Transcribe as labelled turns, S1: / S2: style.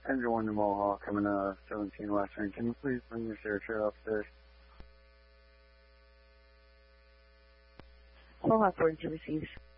S1: Engine 1 to Mohawk, coming 17 Western. Can you please bring your stair chair upstairs?
S2: Mohawk 42 received.